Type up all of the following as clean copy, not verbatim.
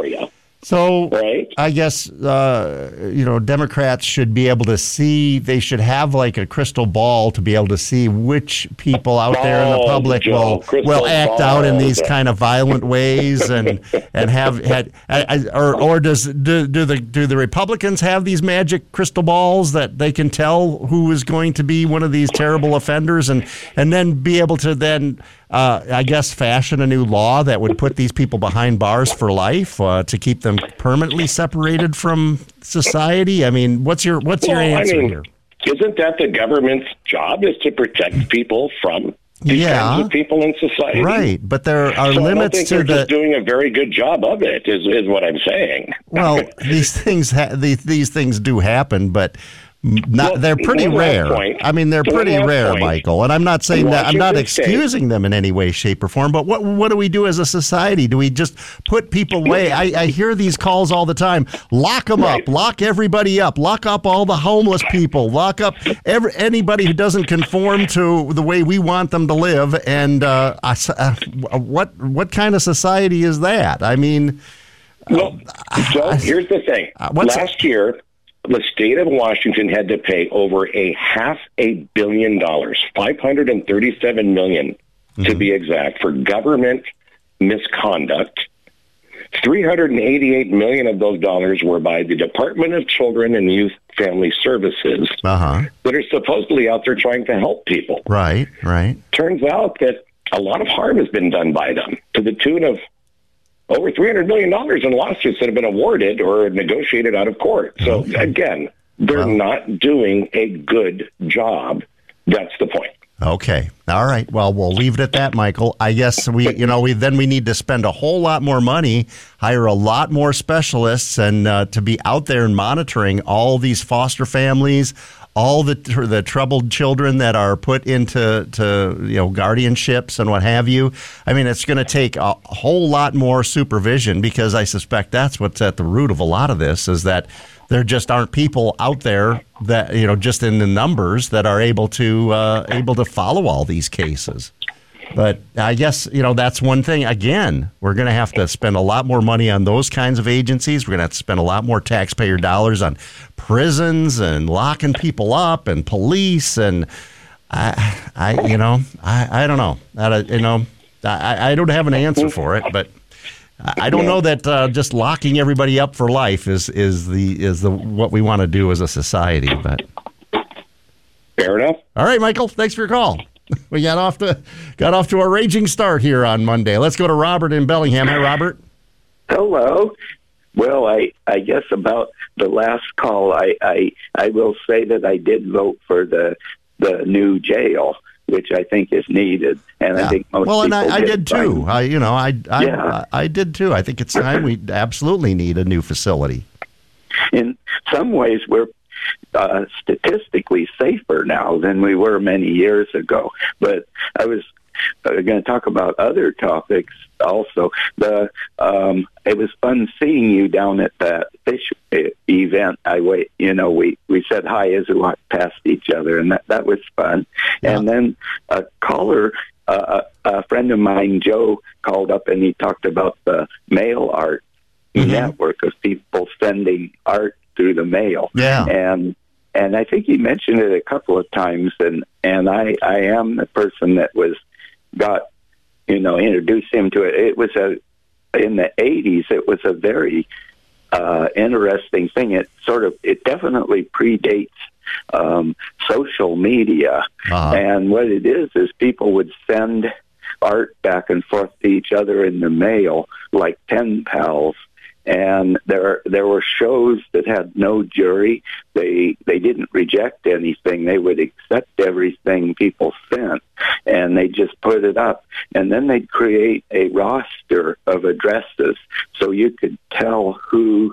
you. So right? I guess, Democrats should be able to see, they should have like a crystal ball to be able to see which people out there in the public will act out in these kind of violent ways or do the Republicans have these magic crystal balls that they can tell who is going to be one of these terrible offenders and then be able to then fashion a new law that would put these people behind bars for life to keep them permanently separated from society? I mean, what's your answer here? Isn't that the government's job, is to protect people from these kinds of people in society? Right, but there are limits to they're just doing a very good job of it, is what I'm saying. Well, these things do happen, but they're pretty rare. I mean, they're pretty rare, Michael. And I'm not saying that, I'm not excusing them in any way, shape, or form. But what do we do as a society? Do we just put people away? I hear these calls all the time. Lock them up. Lock everybody up. Lock up all the homeless people. Lock up anybody who doesn't conform to the way we want them to live. And what kind of society is that? I mean, Joe, here's the thing. Last year, the state of Washington had to pay over $500 million, $537 million to be exact, for government misconduct. $388 million of those dollars were by the Department of Children and Youth Family Services that are supposedly out there trying to help people. Right. Turns out that a lot of harm has been done by them, to the tune of over $300 million in lawsuits that have been awarded or negotiated out of court. So, again, they're not doing a good job. That's the point. Okay. All right. Well, we'll leave it at that, Michael. I guess we need to spend a whole lot more money, hire a lot more specialists, and to be out there and monitoring all these foster families, all the troubled children that are put into guardianships and what have you. I mean, it's going to take a whole lot more supervision, because I suspect that's what's at the root of a lot of this, is that there just aren't people out there that, just in the numbers, that are able to follow all these cases. But I guess, that's one thing. Again, we're going to have to spend a lot more money on those kinds of agencies. We're going to have to spend a lot more taxpayer dollars on prisons and locking people up and police. And I don't know. I don't have an answer for it, but I don't know that just locking everybody up for life is what we want to do as a society. But fair enough. All right, Michael. Thanks for your call. We got off to a raging start here on Monday. Let's go to Robert in Bellingham. Hi, Robert. Hello. Well, I guess about the last call, I will say that I did vote for the new jail, which I think is needed, and I think most people I did too. I did too. I think it's time we absolutely need a new facility. In some ways, we're statistically safer now than we were many years ago. But I was going to talk about other topics also. It was fun seeing you down at that fish event. We said hi as we walked past each other, and that was fun. Yeah. And then a caller, a friend of mine, Joe, called up and he talked about the mail art network of people sending art through the mail. Yeah. And I think he mentioned it a couple of times, and I am the person that introduced him to it. It was in the 80s. It was a very interesting thing. It definitely predates social media. And what it is people would send art back and forth to each other in the mail, like pen pals. And there were shows that had no jury. They didn't reject anything. They would accept everything people sent, and they just put it up. And then they'd create a roster of addresses, so you could tell who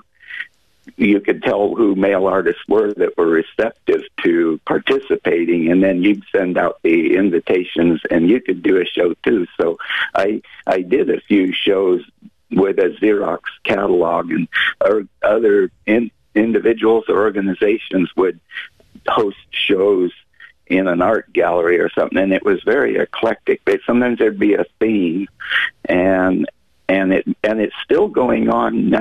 mail artists were that were receptive to participating, and then you'd send out the invitations, and you could do a show too. So I did a few shows with a Xerox catalog, and other individuals or organizations would host shows in an art gallery or something, and it was very eclectic. Sometimes there'd be a theme, and it's still going on now.